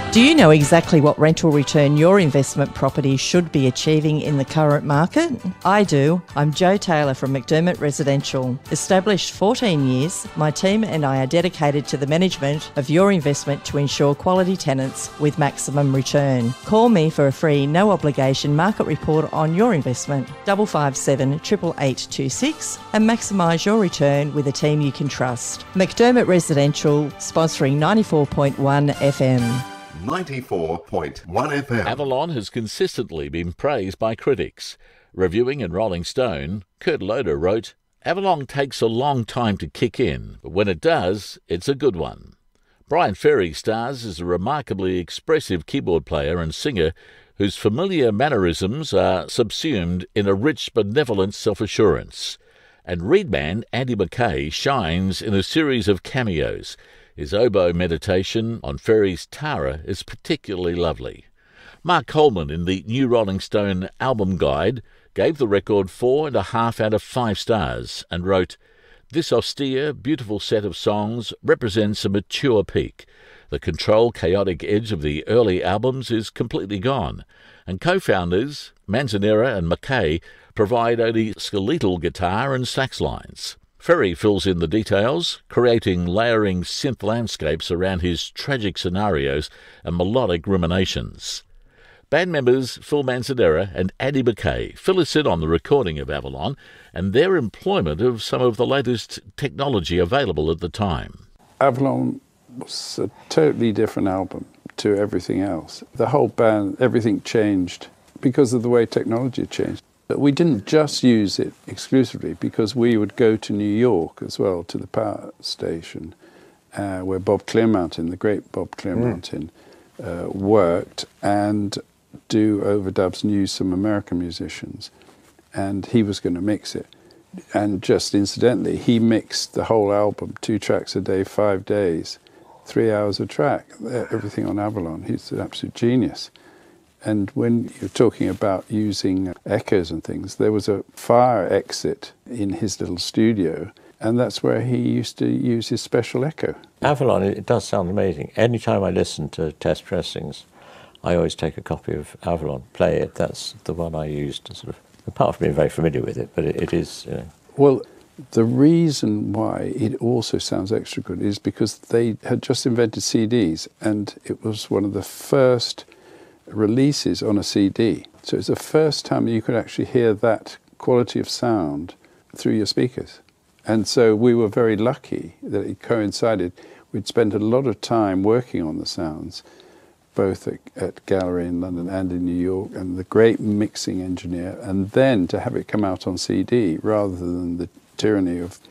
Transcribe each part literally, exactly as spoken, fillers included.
Do you know exactly what rental return your investment property should be achieving in the current market? I do. I'm Jo Taylor from McDermott Residential. Established fourteen years, my team and I are dedicated to the management of your investment to ensure quality tenants with maximum return. Call me for a free, no obligation market report on your investment, five five seven, eight eight eight two six, and maximise your return with a team you can trust. McDermott Residential, sponsoring ninety-four point one F M. ninety-four point one F M. Avalon has consistently been praised by critics. Reviewing in Rolling Stone, Kurt Loder wrote, "Avalon takes a long time to kick in, but when it does, it's a good one." Bryan Ferry stars as a remarkably expressive keyboard player and singer whose familiar mannerisms are subsumed in a rich, benevolent self-assurance. And reedman Andy Mackay shines in a series of cameos. His oboe meditation on Ferry's Tara is particularly lovely. Mark Coleman in the New Rolling Stone album guide gave the record four and a half out of five stars and wrote, "This austere, beautiful set of songs represents a mature peak. The control, chaotic edge of the early albums is completely gone, and co-founders Manzanera and Mackay provide only skeletal guitar and sax lines." Ferry fills in the details, creating layering synth landscapes around his tragic scenarios and melodic ruminations. Band members Phil Manzanera and Andy Mackay fill us in on the recording of Avalon and their employment of some of the latest technology available at the time. Avalon was a totally different album to everything else. The whole band, everything changed because of the way technology changed. But we didn't just use it exclusively because we would go to New York as well, to the power station, uh, where Bob Clearmountain, the great Bob Clearmountain, mm. uh, worked, and do overdubs and use some American musicians. And he was going to mix it. And just incidentally, he mixed the whole album, two tracks a day, five days, three hours a track, everything on Avalon. He's an absolute genius. And when you're talking about using echoes and things, there was a fire exit in his little studio, and that's where he used to use his special echo. Avalon, it does sound amazing. Anytime I listen to test pressings, I always take a copy of Avalon, play it. That's the one I used to sort of, apart from being very familiar with it, but it, it is, you know. Well, the reason why it also sounds extra good is because they had just invented C Ds, and it was one of the first releases on a C D. So it's the first time you could actually hear that quality of sound through your speakers. And so we were very lucky that it coincided. We'd spent a lot of time working on the sounds, both at, at Gallery in London and in New York, and the great mixing engineer, and then to have it come out on C D rather than the tyranny of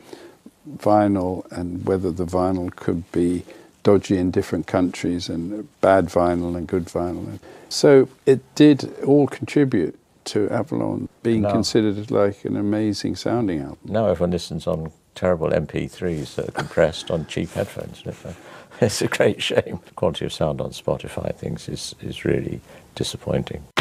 vinyl and whether the vinyl could be dodgy in different countries and bad vinyl and good vinyl. So it did all contribute to Avalon being no. considered like an amazing sounding album. Now everyone listens on terrible M P threes that are compressed on cheap headphones. It's a great shame. The quality of sound on Spotify things is, is really disappointing.